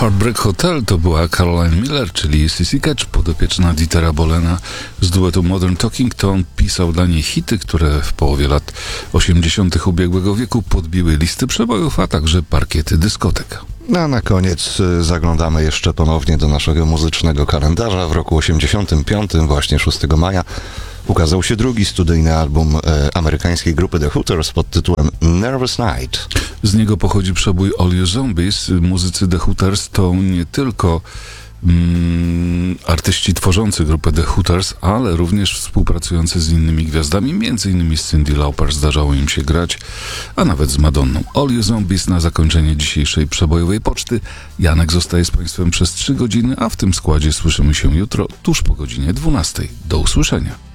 Heartbreak Hotel to była Caroline Miller, czyli Sissy Catch, podopieczna Dietera Bohlena z duetu Modern Talking. To on pisał dla niej hity, które w połowie lat 80. ubiegłego wieku podbiły listy przebojów, a także parkiety dyskotek. A na koniec zaglądamy jeszcze ponownie do naszego muzycznego kalendarza. W roku 85, właśnie 6 maja, ukazał się drugi studyjny album amerykańskiej grupy The Hooters pod tytułem Nervous Night. Z niego pochodzi przebój All You Zombies. Muzycy The Hooters to nie tylko artyści tworzący grupę The Hooters, ale również współpracujący z innymi gwiazdami, m.in. z Cyndi Lauper zdarzało im się grać, a nawet z Madonną. All You Zombies na zakończenie dzisiejszej przebojowej poczty. Janek zostaje z Państwem przez 3 godziny, a w tym składzie słyszymy się jutro tuż po godzinie 12. Do usłyszenia.